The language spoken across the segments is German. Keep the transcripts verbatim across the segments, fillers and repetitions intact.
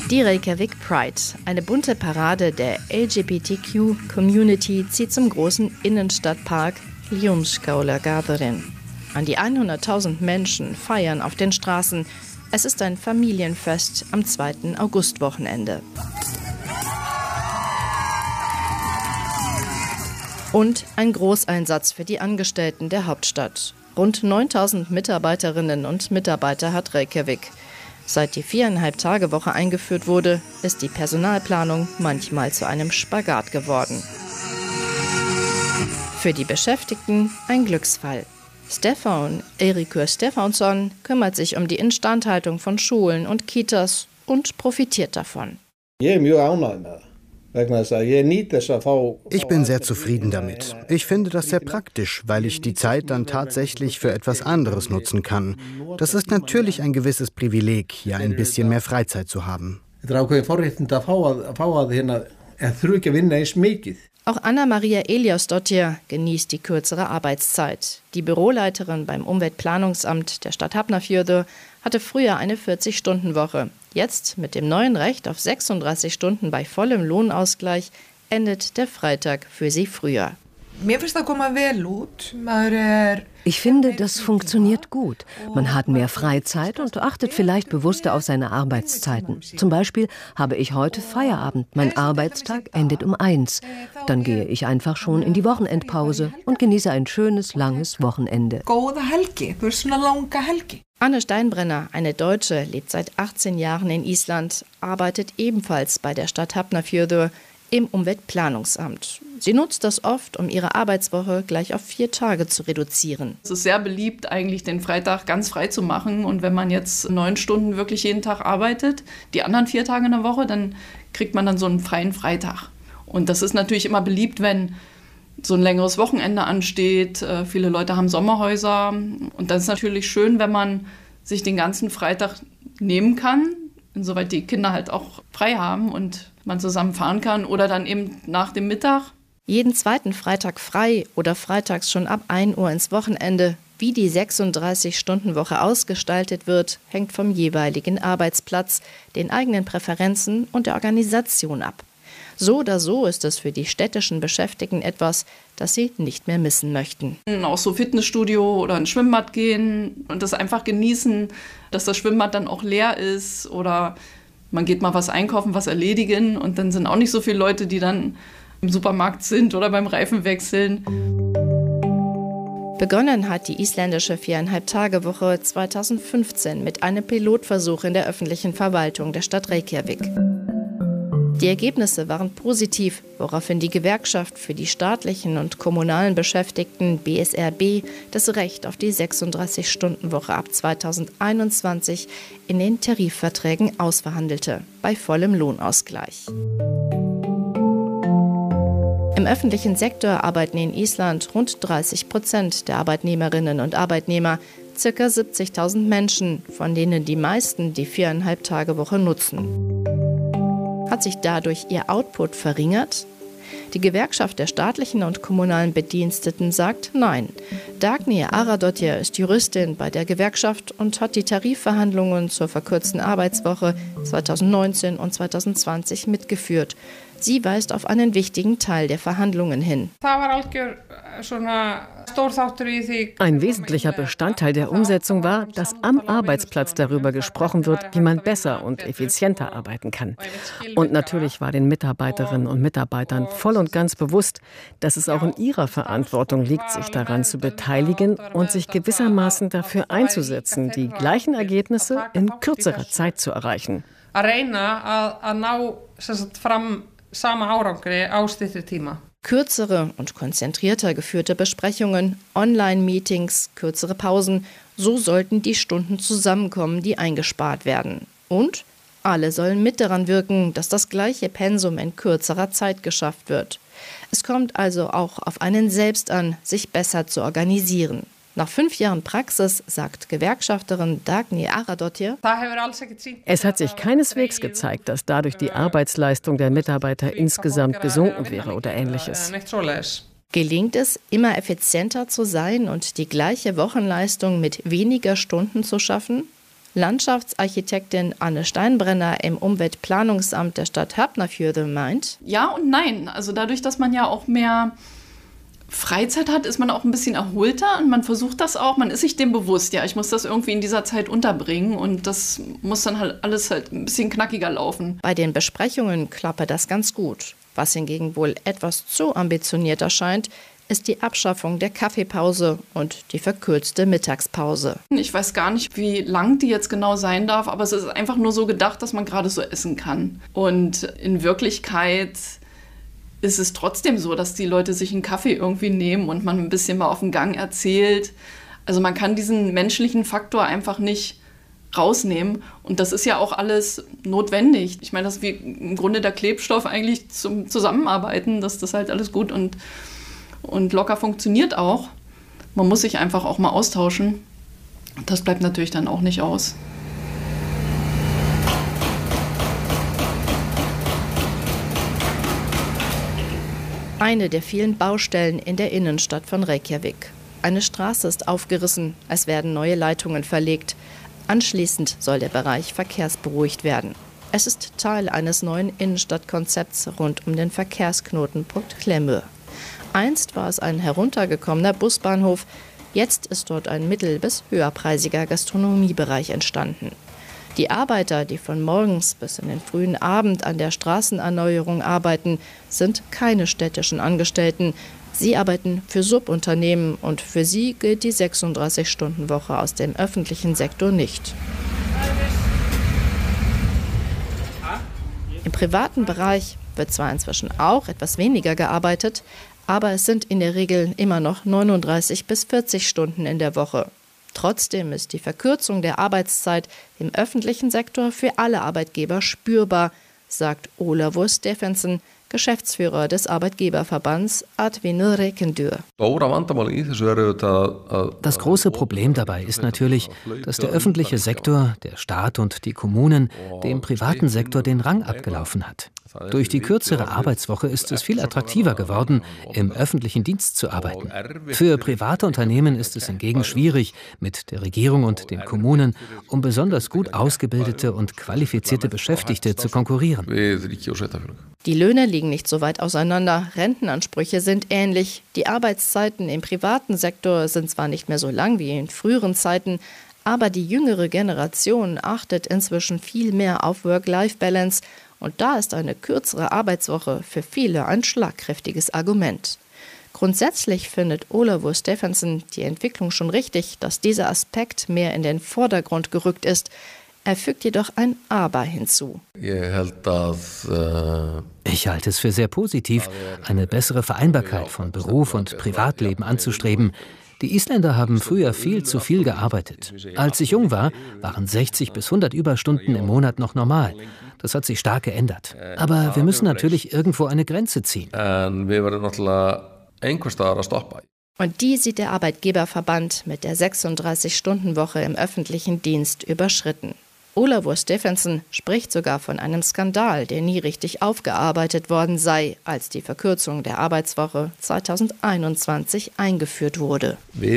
Die Reykjavik Pride, eine bunte Parade der L G B T Q-Community, zieht zum großen Innenstadtpark Hljómskálagarðurinn. An die hunderttausend Menschen feiern auf den Straßen. Es ist ein Familienfest am zweiten Augustwochenende. Und ein Großeinsatz für die Angestellten der Hauptstadt. Rund neuntausend Mitarbeiterinnen und Mitarbeiter hat Reykjavik. Seit die Viereinhalb-Tage-Woche eingeführt wurde, ist die Personalplanung manchmal zu einem Spagat geworden. Für die Beschäftigten ein Glücksfall. Stefán Eiríkur Stefánsson kümmert sich um die Instandhaltung von Schulen und Kitas und profitiert davon. Ich bin sehr zufrieden damit. Ich finde das sehr praktisch, weil ich die Zeit dann tatsächlich für etwas anderes nutzen kann. Das ist natürlich ein gewisses Privileg, hier ein bisschen mehr Freizeit zu haben. Auch Anna-Maria Eliasdottir genießt die kürzere Arbeitszeit. Die Büroleiterin beim Umweltplanungsamt der Stadt Hafnarfjörður hatte früher eine vierzig-Stunden-Woche. Jetzt, mit dem neuen Recht auf sechsunddreißig Stunden bei vollem Lohnausgleich, endet der Freitag für sie früher. Ich finde, das funktioniert gut. Man hat mehr Freizeit und achtet vielleicht bewusster auf seine Arbeitszeiten. Zum Beispiel habe ich heute Feierabend. Mein Arbeitstag endet um eins. Dann gehe ich einfach schon in die Wochenendpause und genieße ein schönes, langes Wochenende. Anne Steinbrenner, eine Deutsche, lebt seit achtzehn Jahren in Island, arbeitet ebenfalls bei der Stadt Hafnarfjörður im Umweltplanungsamt. Sie nutzt das oft, um ihre Arbeitswoche gleich auf vier Tage zu reduzieren. Es ist sehr beliebt, eigentlich den Freitag ganz frei zu machen. Und wenn man jetzt neun Stunden wirklich jeden Tag arbeitet, die anderen vier Tage in der Woche, dann kriegt man dann so einen freien Freitag. Und das ist natürlich immer beliebt, wenn so ein längeres Wochenende ansteht. Viele Leute haben Sommerhäuser. Und das ist natürlich schön, wenn man sich den ganzen Freitag nehmen kann, insoweit die Kinder halt auch frei haben und man zusammen fahren kann oder dann eben nach dem Mittag. Jeden zweiten Freitag frei oder freitags schon ab ein Uhr ins Wochenende. Wie die sechsunddreißig-Stunden-Woche ausgestaltet wird, hängt vom jeweiligen Arbeitsplatz, den eigenen Präferenzen und der Organisation ab. So oder so ist es für die städtischen Beschäftigten etwas, das sie nicht mehr missen möchten. Auch so Fitnessstudio oder ein Schwimmbad gehen und das einfach genießen, dass das Schwimmbad dann auch leer ist oder man geht mal was einkaufen, was erledigen und dann sind auch nicht so viele Leute, die dann im Supermarkt sind oder beim Reifenwechseln. Begonnen hat die isländische Viereinhalb-Tage-Woche zweitausendfünfzehn mit einem Pilotversuch in der öffentlichen Verwaltung der Stadt Reykjavik. Die Ergebnisse waren positiv, woraufhin die Gewerkschaft für die staatlichen und kommunalen Beschäftigten B S R B das Recht auf die sechsunddreißig-Stunden-Woche ab zweitausendeinundzwanzig in den Tarifverträgen ausverhandelte, bei vollem Lohnausgleich. Im öffentlichen Sektor arbeiten in Island rund dreißig Prozent der Arbeitnehmerinnen und Arbeitnehmer, ca. siebzigtausend Menschen, von denen die meisten die Viereinhalb-Tage-Woche nutzen. Hat sich dadurch ihr Output verringert? Die Gewerkschaft der staatlichen und kommunalen Bediensteten sagt nein. Dagný Aradottir ist Juristin bei der Gewerkschaft und hat die Tarifverhandlungen zur verkürzten Arbeitswoche zweitausendneunzehn und zweitausendzwanzig mitgeführt. Sie weist auf einen wichtigen Teil der Verhandlungen hin. Ein wesentlicher Bestandteil der Umsetzung war, dass am Arbeitsplatz darüber gesprochen wird, wie man besser und effizienter arbeiten kann. Und natürlich war den Mitarbeiterinnen und Mitarbeitern voll und ganz bewusst, dass es auch in ihrer Verantwortung liegt, sich daran zu beteiligen und sich gewissermaßen dafür einzusetzen, die gleichen Ergebnisse in kürzerer Zeit zu erreichen. Kürzere und konzentrierter geführte Besprechungen, Online-Meetings, kürzere Pausen, so sollten die Stunden zusammenkommen, die eingespart werden. Und alle sollen mit daran wirken, dass das gleiche Pensum in kürzerer Zeit geschafft wird. Es kommt also auch auf einen selbst an, sich besser zu organisieren. Nach fünf Jahren Praxis, sagt Gewerkschafterin Dagný Aradottir, es hat sich keineswegs gezeigt, dass dadurch die Arbeitsleistung der Mitarbeiter insgesamt gesunken wäre oder Ähnliches. Gelingt es, immer effizienter zu sein und die gleiche Wochenleistung mit weniger Stunden zu schaffen? Landschaftsarchitektin Anne Steinbrenner im Umweltplanungsamt der Stadt Hafnarfjörður meint: Ja und nein. Also dadurch, dass man ja auch mehr Freizeit hat, ist man auch ein bisschen erholter und man versucht das auch, man ist sich dem bewusst, ja, ich muss das irgendwie in dieser Zeit unterbringen und das muss dann halt alles halt ein bisschen knackiger laufen. Bei den Besprechungen klappe das ganz gut. Was hingegen wohl etwas zu ambitioniert erscheint, ist die Abschaffung der Kaffeepause und die verkürzte Mittagspause. Ich weiß gar nicht, wie lang die jetzt genau sein darf, aber es ist einfach nur so gedacht, dass man gerade so essen kann. Und in Wirklichkeit ist es trotzdem so, dass die Leute sich einen Kaffee irgendwie nehmen und man ein bisschen mal auf den Gang erzählt. Also man kann diesen menschlichen Faktor einfach nicht rausnehmen. Und das ist ja auch alles notwendig. Ich meine, das ist wie im Grunde der Klebstoff eigentlich zum Zusammenarbeiten, dass das halt alles gut und, und locker funktioniert auch. Man muss sich einfach auch mal austauschen. Das bleibt natürlich dann auch nicht aus. Eine der vielen Baustellen in der Innenstadt von Reykjavik. Eine Straße ist aufgerissen, es werden neue Leitungen verlegt. Anschließend soll der Bereich verkehrsberuhigt werden. Es ist Teil eines neuen Innenstadtkonzepts rund um den Verkehrsknotenpunkt Klemur. Einst war es ein heruntergekommener Busbahnhof, jetzt ist dort ein mittel- bis höherpreisiger Gastronomiebereich entstanden. Die Arbeiter, die von morgens bis in den frühen Abend an der Straßenerneuerung arbeiten, sind keine städtischen Angestellten. Sie arbeiten für Subunternehmen und für sie gilt die sechsunddreißig-Stunden-Woche aus dem öffentlichen Sektor nicht. Im privaten Bereich wird zwar inzwischen auch etwas weniger gearbeitet, aber es sind in der Regel immer noch neununddreißig bis vierzig Stunden in der Woche. Trotzdem ist die Verkürzung der Arbeitszeit im öffentlichen Sektor für alle Arbeitgeber spürbar, sagt Ólafur Stephensen, Geschäftsführer des Arbeitgeberverbands Atvinnu Rekendur. Das große Problem dabei ist natürlich, dass der öffentliche Sektor, der Staat und die Kommunen dem privaten Sektor den Rang abgelaufen hat. Durch die kürzere Arbeitswoche ist es viel attraktiver geworden, im öffentlichen Dienst zu arbeiten. Für private Unternehmen ist es hingegen schwierig, mit der Regierung und den Kommunen um besonders gut ausgebildete und qualifizierte Beschäftigte zu konkurrieren. Die Löhne liegen nicht so weit auseinander, Rentenansprüche sind ähnlich. Die Arbeitszeiten im privaten Sektor sind zwar nicht mehr so lang wie in früheren Zeiten, aber die jüngere Generation achtet inzwischen viel mehr auf Work-Life-Balance. Und da ist eine kürzere Arbeitswoche für viele ein schlagkräftiges Argument. Grundsätzlich findet Ólafur Stephensen die Entwicklung schon richtig, dass dieser Aspekt mehr in den Vordergrund gerückt ist. Er fügt jedoch ein Aber hinzu. Ich halte es für sehr positiv, eine bessere Vereinbarkeit von Beruf und Privatleben anzustreben. Die Isländer haben früher viel zu viel gearbeitet. Als ich jung war, waren sechzig bis hundert Überstunden im Monat noch normal. Das hat sich stark geändert. Aber wir müssen natürlich irgendwo eine Grenze ziehen. Und die sieht der Arbeitgeberverband mit der sechsunddreißig-Stunden-Woche im öffentlichen Dienst überschritten. Ólafur Stephensen spricht sogar von einem Skandal, der nie richtig aufgearbeitet worden sei, als die Verkürzung der Arbeitswoche zweitausendeinundzwanzig eingeführt wurde.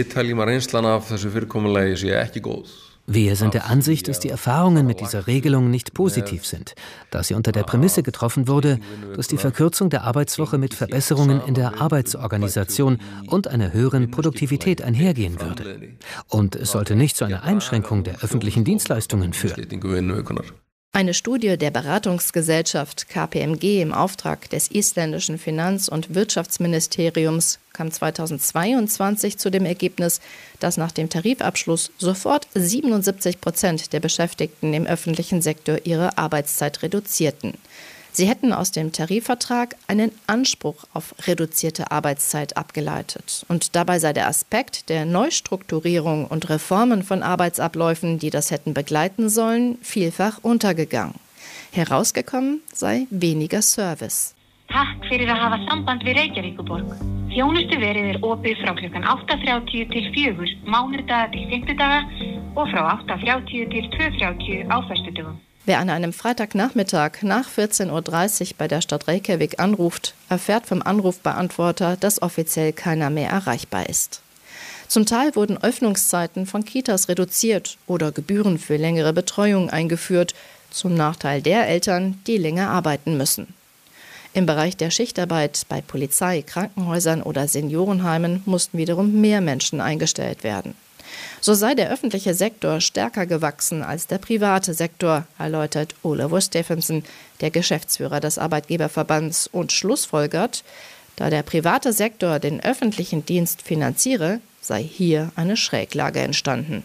Wir sind der Ansicht, dass die Erfahrungen mit dieser Regelung nicht positiv sind, da sie unter der Prämisse getroffen wurde, dass die Verkürzung der Arbeitswoche mit Verbesserungen in der Arbeitsorganisation und einer höheren Produktivität einhergehen würde. Und es sollte nicht zu einer Einschränkung der öffentlichen Dienstleistungen führen. Eine Studie der Beratungsgesellschaft K P M G im Auftrag des isländischen Finanz- und Wirtschaftsministeriums kam zweitausendzweiundzwanzig zu dem Ergebnis, dass nach dem Tarifabschluss sofort siebenundsiebzig Prozent der Beschäftigten im öffentlichen Sektor ihre Arbeitszeit reduzierten. Sie hätten aus dem Tarifvertrag einen Anspruch auf reduzierte Arbeitszeit abgeleitet. Und dabei sei der Aspekt der Neustrukturierung und Reformen von Arbeitsabläufen, die das hätten begleiten sollen, vielfach untergegangen. Herausgekommen sei weniger Service. Takk fyrir að hafa samband við Reykjavíkurborg. Þjónustuverið er opið frá klukkan átta þrjátíu til fjögur, mánudaga til fimmtudaga og frá átta þrjátíu til tvö þrjátíu á föstudögum. Wer an einem Freitagnachmittag nach vierzehn Uhr dreißig bei der Stadt Reykjavik anruft, erfährt vom Anrufbeantworter, dass offiziell keiner mehr erreichbar ist. Zum Teil wurden Öffnungszeiten von Kitas reduziert oder Gebühren für längere Betreuung eingeführt, zum Nachteil der Eltern, die länger arbeiten müssen. Im Bereich der Schichtarbeit bei Polizei, Krankenhäusern oder Seniorenheimen mussten wiederum mehr Menschen eingestellt werden. So sei der öffentliche Sektor stärker gewachsen als der private Sektor, erläutert Olafur Stephensen, der Geschäftsführer des Arbeitgeberverbands, und schlussfolgert, da der private Sektor den öffentlichen Dienst finanziere, sei hier eine Schräglage entstanden.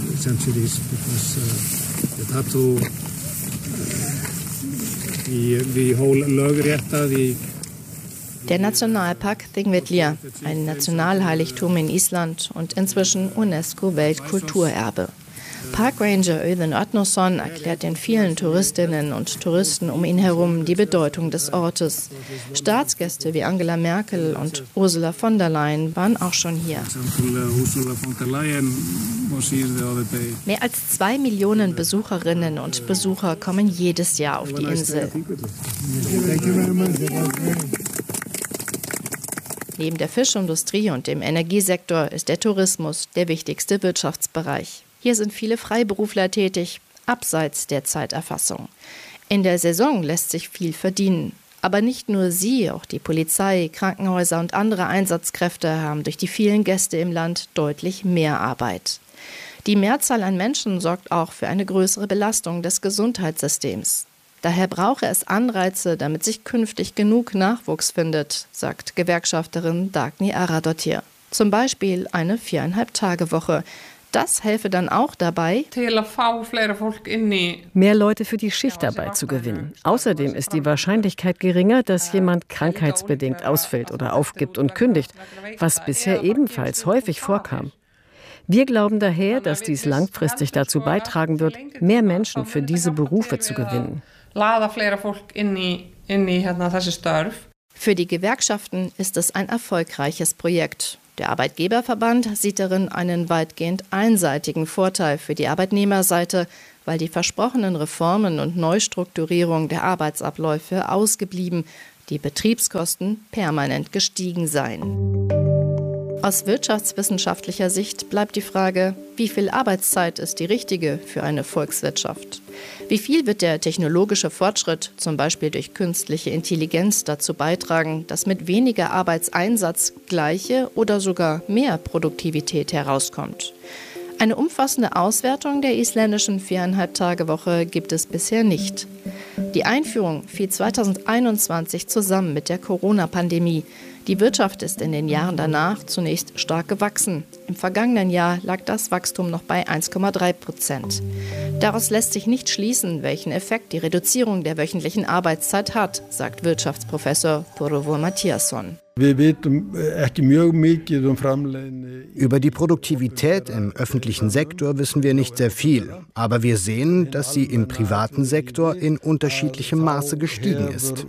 Der Nationalpark Thingvellir, ein Nationalheiligtum in Island und inzwischen UNESCO-Weltkulturerbe. Parkranger Öðun Arnarsson erklärt den vielen Touristinnen und Touristen um ihn herum die Bedeutung des Ortes. Staatsgäste wie Angela Merkel und Ursula von der Leyen waren auch schon hier. Mehr als zwei Millionen Besucherinnen und Besucher kommen jedes Jahr auf die Insel. Neben der Fischindustrie und dem Energiesektor ist der Tourismus der wichtigste Wirtschaftsbereich. Hier sind viele Freiberufler tätig, abseits der Zeiterfassung. In der Saison lässt sich viel verdienen. Aber nicht nur sie, auch die Polizei, Krankenhäuser und andere Einsatzkräfte haben durch die vielen Gäste im Land deutlich mehr Arbeit. Die Mehrzahl an Menschen sorgt auch für eine größere Belastung des Gesundheitssystems. Daher brauche es Anreize, damit sich künftig genug Nachwuchs findet, sagt Gewerkschafterin Dagny Aradottir. Zum Beispiel eine Viereinhalb-Tage-Woche. Das helfe dann auch dabei, mehr Leute für die Schichtarbeit zu gewinnen. Außerdem ist die Wahrscheinlichkeit geringer, dass jemand krankheitsbedingt ausfällt oder aufgibt und kündigt, was bisher ebenfalls häufig vorkam. Wir glauben daher, dass dies langfristig dazu beitragen wird, mehr Menschen für diese Berufe zu gewinnen. Für die Gewerkschaften ist es ein erfolgreiches Projekt. Der Arbeitgeberverband sieht darin einen weitgehend einseitigen Vorteil für die Arbeitnehmerseite, weil die versprochenen Reformen und Neustrukturierung der Arbeitsabläufe ausgeblieben, die Betriebskosten permanent gestiegen seien. Aus wirtschaftswissenschaftlicher Sicht bleibt die Frage, wie viel Arbeitszeit ist die richtige für eine Volkswirtschaft? Wie viel wird der technologische Fortschritt, zum Beispiel durch künstliche Intelligenz, dazu beitragen, dass mit weniger Arbeitseinsatz gleiche oder sogar mehr Produktivität herauskommt? Eine umfassende Auswertung der isländischen Viereinhalb-Tage-Woche gibt es bisher nicht. Die Einführung fiel zweitausendeinundzwanzig zusammen mit der Corona-Pandemie. Die Wirtschaft ist in den Jahren danach zunächst stark gewachsen. Im vergangenen Jahr lag das Wachstum noch bei eins Komma drei Prozent. Daraus lässt sich nicht schließen, welchen Effekt die Reduzierung der wöchentlichen Arbeitszeit hat, sagt Wirtschaftsprofessor Þórólfur Matthíasson. Über die Produktivität im öffentlichen Sektor wissen wir nicht sehr viel. Aber wir sehen, dass sie im privaten Sektor in unterschiedlichem Maße gestiegen ist.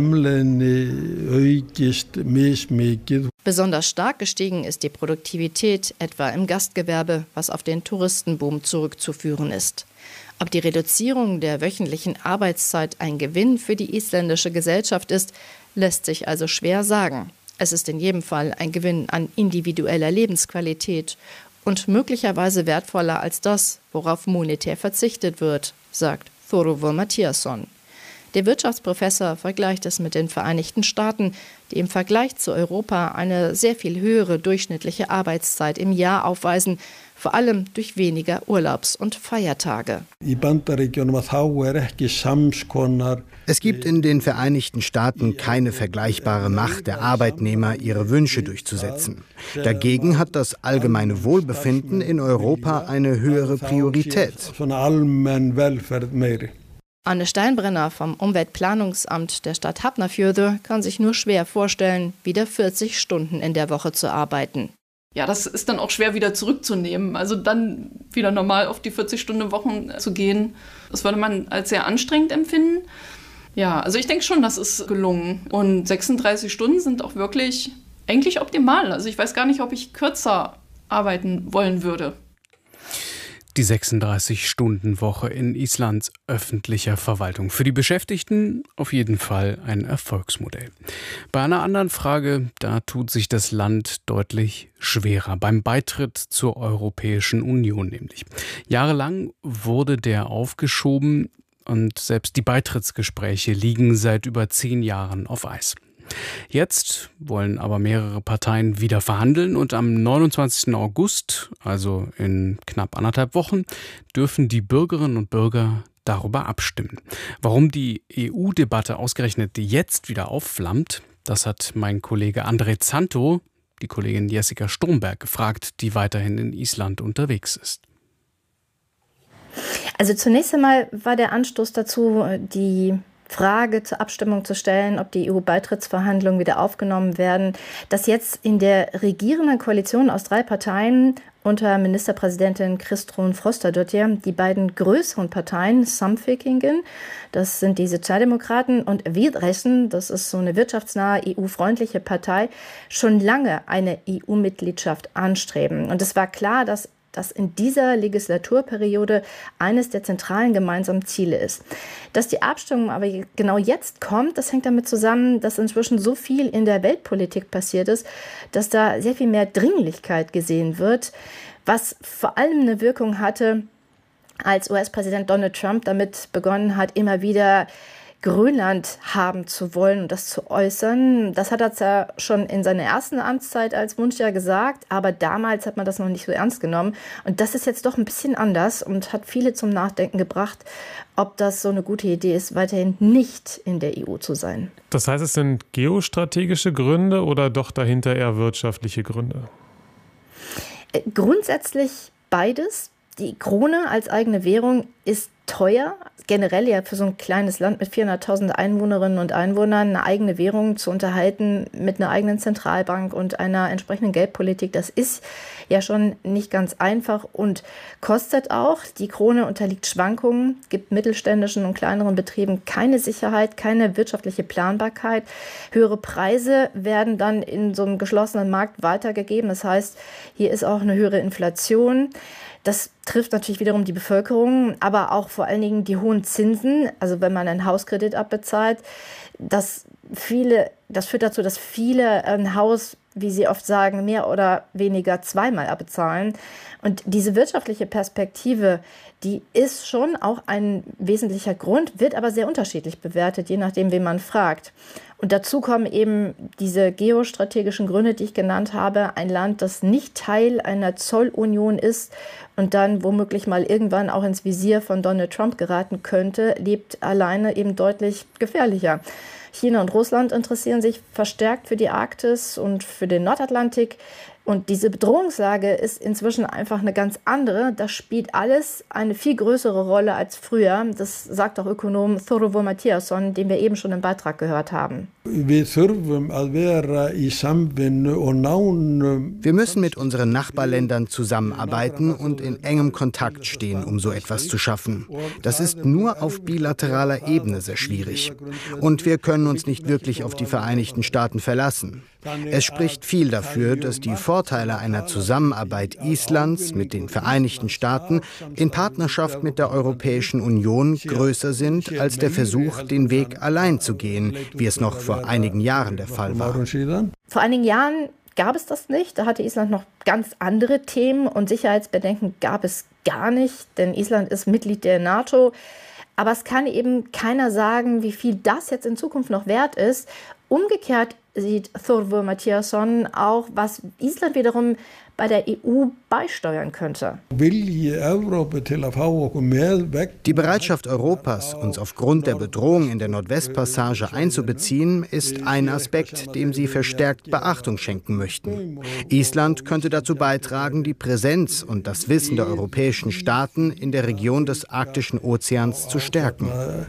Besonders stark gestiegen ist die Produktivität etwa im Gastgewerbe, was auf den Touristenboom zurückzuführen ist. Ob die Reduzierung der wöchentlichen Arbeitszeit ein Gewinn für die isländische Gesellschaft ist, lässt sich also schwer sagen. Es ist in jedem Fall ein Gewinn an individueller Lebensqualität und möglicherweise wertvoller als das, worauf monetär verzichtet wird, sagt Þórólfur Matthíasson. Der Wirtschaftsprofessor vergleicht es mit den Vereinigten Staaten, die im Vergleich zu Europa eine sehr viel höhere durchschnittliche Arbeitszeit im Jahr aufweisen, vor allem durch weniger Urlaubs- und Feiertage. Es gibt in den Vereinigten Staaten keine vergleichbare Macht der Arbeitnehmer, ihre Wünsche durchzusetzen. Dagegen hat das allgemeine Wohlbefinden in Europa eine höhere Priorität. Anne Steinbrenner vom Umweltplanungsamt der Stadt Hafnarfjörður kann sich nur schwer vorstellen, wieder vierzig Stunden in der Woche zu arbeiten. Ja, das ist dann auch schwer wieder zurückzunehmen. Also dann wieder normal auf die vierzig-Stunden-Wochen zu gehen, das würde man als sehr anstrengend empfinden. Ja, also ich denke schon, das ist gelungen. Und sechsunddreißig Stunden sind auch wirklich eigentlich optimal. Also ich weiß gar nicht, ob ich kürzer arbeiten wollen würde. die sechsunddreißig-Stunden-Woche in Islands öffentlicher Verwaltung. Für die Beschäftigten auf jeden Fall ein Erfolgsmodell. Bei einer anderen Frage, da tut sich das Land deutlich schwerer. Beim Beitritt zur Europäischen Union nämlich. Jahrelang wurde der aufgeschoben und selbst die Beitrittsgespräche liegen seit über zehn Jahren auf Eis. Jetzt wollen aber mehrere Parteien wieder verhandeln und am neunundzwanzigsten August, also in knapp anderthalb Wochen, dürfen die Bürgerinnen und Bürger darüber abstimmen. Warum die E U-Debatte ausgerechnet jetzt wieder aufflammt, das hat mein Kollege André Zanto, die Kollegin Jessica Stromberg, gefragt, die weiterhin in Island unterwegs ist. Also zunächst einmal war der Anstoß dazu, die Frage zur Abstimmung zu stellen, ob die E U-Beitrittsverhandlungen wieder aufgenommen werden, dass jetzt in der regierenden Koalition aus drei Parteien unter Ministerpräsidentin Kristrún Frostadóttir die beiden größeren Parteien, Samfylkingin, das sind die Sozialdemokraten, und Viðreisn, das ist so eine wirtschaftsnahe, E U-freundliche Partei, schon lange eine E U-Mitgliedschaft anstreben. Und es war klar, dass das in dieser Legislaturperiode eines der zentralen gemeinsamen Ziele ist. Dass die Abstimmung aber genau jetzt kommt, das hängt damit zusammen, dass inzwischen so viel in der Weltpolitik passiert ist, dass da sehr viel mehr Dringlichkeit gesehen wird, was vor allem eine Wirkung hatte, als U S-Präsident Donald Trump damit begonnen hat, immer wieder Grönland haben zu wollen und das zu äußern. Das hat er zwar schon in seiner ersten Amtszeit als Wunsch ja gesagt, aber damals hat man das noch nicht so ernst genommen. Und das ist jetzt doch ein bisschen anders und hat viele zum Nachdenken gebracht, ob das so eine gute Idee ist, weiterhin nicht in der E U zu sein. Das heißt, es sind geostrategische Gründe oder doch dahinter eher wirtschaftliche Gründe? Grundsätzlich beides. Die Krone als eigene Währung ist teuer, generell ja für so ein kleines Land mit vierhunderttausend Einwohnerinnen und Einwohnern eine eigene Währung zu unterhalten mit einer eigenen Zentralbank und einer entsprechenden Geldpolitik. Das ist ja schon nicht ganz einfach und kostet auch. Die Krone unterliegt Schwankungen, gibt mittelständischen und kleineren Betrieben keine Sicherheit, keine wirtschaftliche Planbarkeit. Höhere Preise werden dann in so einem geschlossenen Markt weitergegeben. Das heißt, hier ist auch eine höhere Inflation. Das trifft natürlich wiederum die Bevölkerung, aber auch vor allen Dingen die hohen Zinsen. Also wenn man einen Hauskredit abbezahlt, das, viele, das führt dazu, dass viele ein Haus, wie sie oft sagen, mehr oder weniger zweimal abbezahlen. Und diese wirtschaftliche Perspektive, die ist schon auch ein wesentlicher Grund, wird aber sehr unterschiedlich bewertet, je nachdem, wen man fragt. Und dazu kommen eben diese geostrategischen Gründe, die ich genannt habe. Ein Land, das nicht Teil einer Zollunion ist und dann womöglich mal irgendwann auch ins Visier von Donald Trump geraten könnte, lebt alleine eben deutlich gefährlicher. China und Russland interessieren sich verstärkt für die Arktis und für den Nordatlantik. Und diese Bedrohungslage ist inzwischen einfach eine ganz andere. Das spielt alles eine viel größere Rolle als früher. Das sagt auch Ökonom Þorvaldur Matthíasson, den wir eben schon im Beitrag gehört haben. Wir müssen mit unseren Nachbarländern zusammenarbeiten und in engem Kontakt stehen, um so etwas zu schaffen. Das ist nur auf bilateraler Ebene sehr schwierig. Und wir können uns nicht wirklich auf die Vereinigten Staaten verlassen. Es spricht viel dafür, dass die Vorteile einer Zusammenarbeit Islands mit den Vereinigten Staaten in Partnerschaft mit der Europäischen Union größer sind als der Versuch, den Weg allein zu gehen, wie es noch vor einigen Jahren der Fall war. Vor einigen Jahren gab es das nicht. Da hatte Island noch ganz andere Themen und Sicherheitsbedenken gab es gar nicht, denn Island ist Mitglied der NATO. Aber es kann eben keiner sagen, wie viel das jetzt in Zukunft noch wert ist. Umgekehrt sieht Þorvaldur Matthíasson auch, was Island wiederum bei der E U beisteuern könnte. Die Bereitschaft Europas, uns aufgrund der Bedrohung in der Nordwestpassage einzubeziehen, ist ein Aspekt, dem sie verstärkt Beachtung schenken möchten. Island könnte dazu beitragen, die Präsenz und das Wissen der europäischen Staaten in der Region des Arktischen Ozeans zu stärken.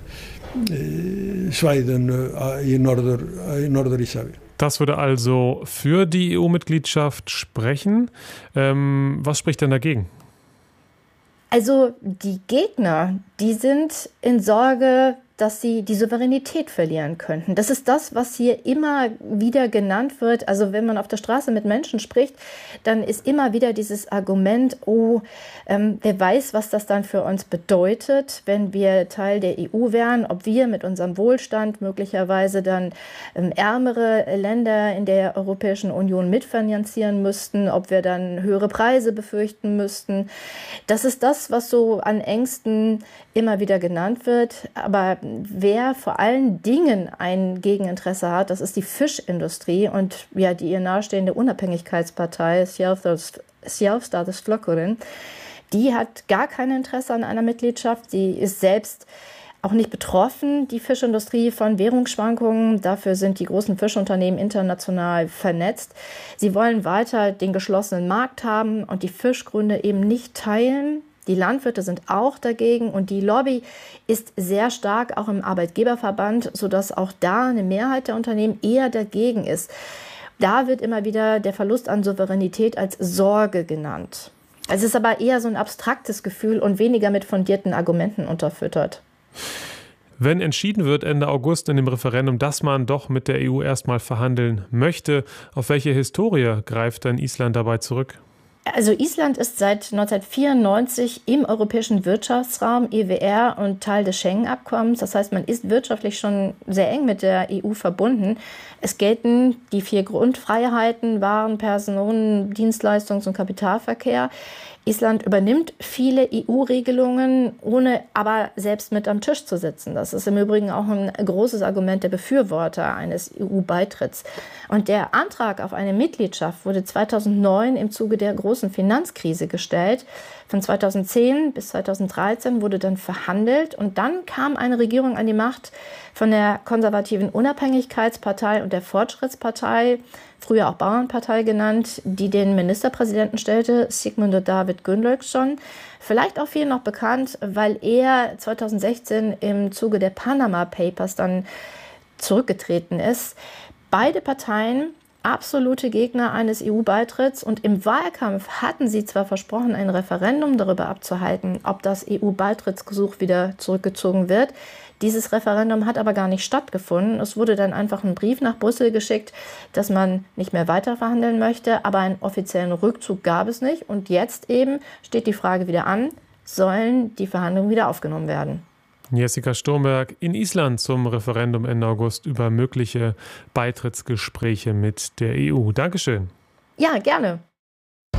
Das würde also für die E U-Mitgliedschaft sprechen. Ähm, was spricht denn dagegen? Also die Gegner, die sind in Sorge, dass sie die Souveränität verlieren könnten. Das ist das, was hier immer wieder genannt wird. Also wenn man auf der Straße mit Menschen spricht, dann ist immer wieder dieses Argument, oh, ähm, wer weiß, was das dann für uns bedeutet, wenn wir Teil der E U wären, ob wir mit unserem Wohlstand möglicherweise dann ähm, ärmere Länder in der Europäischen Union mitfinanzieren müssten, ob wir dann höhere Preise befürchten müssten. Das ist das, was so an Ängsten immer wieder genannt wird. Aber wer vor allen Dingen ein Gegeninteresse hat, das ist die Fischindustrie und ja, die ihr nahestehende Unabhängigkeitspartei, Sjálvstæðisflokkurinn, die hat gar kein Interesse an einer Mitgliedschaft. Sie ist selbst auch nicht betroffen, die Fischindustrie, von Währungsschwankungen. Dafür sind die großen Fischunternehmen international vernetzt. Sie wollen weiter den geschlossenen Markt haben und die Fischgründe eben nicht teilen. Die Landwirte sind auch dagegen und die Lobby ist sehr stark auch im Arbeitgeberverband, sodass auch da eine Mehrheit der Unternehmen eher dagegen ist. Da wird immer wieder der Verlust an Souveränität als Sorge genannt. Es ist aber eher so ein abstraktes Gefühl und weniger mit fundierten Argumenten unterfüttert. Wenn entschieden wird Ende August in dem Referendum, dass man doch mit der E U erstmal verhandeln möchte, auf welche Historie greift denn Island dabei zurück? Also Island ist seit neunzehnhundertvierundneunzig im europäischen Wirtschaftsraum E W R und Teil des Schengen-Abkommens. Das heißt, man ist wirtschaftlich schon sehr eng mit der E U verbunden. Es gelten die vier Grundfreiheiten, Waren, Personen, Dienstleistungs- und Kapitalverkehr. Island übernimmt viele E U-Regelungen, ohne aber selbst mit am Tisch zu sitzen. Das ist im Übrigen auch ein großes Argument der Befürworter eines E U-Beitritts. Und der Antrag auf eine Mitgliedschaft wurde zweitausendneun im Zuge der großen Finanzkrise gestellt. Von zweitausendzehn bis zweitausenddreizehn wurde dann verhandelt und dann kam eine Regierung an die Macht von der konservativen Unabhängigkeitspartei und der Fortschrittspartei, früher auch Bauernpartei genannt, die den Ministerpräsidenten stellte, Sigmundur David Gunnlaugsson. Vielleicht auch vielen noch bekannt, weil er zweitausendsechzehn im Zuge der Panama Papers dann zurückgetreten ist. Beide Parteien absolute Gegner eines E U-Beitritts und im Wahlkampf hatten sie zwar versprochen, ein Referendum darüber abzuhalten, ob das E U-Beitrittsgesuch wieder zurückgezogen wird. Dieses Referendum hat aber gar nicht stattgefunden. Es wurde dann einfach ein Brief nach Brüssel geschickt, dass man nicht mehr weiter verhandeln möchte, aber einen offiziellen Rückzug gab es nicht. Und jetzt eben steht die Frage wieder an, sollen die Verhandlungen wieder aufgenommen werden? Jessica Sturmberg in Island zum Referendum Ende August über mögliche Beitrittsgespräche mit der E U. Dankeschön. Ja, gerne.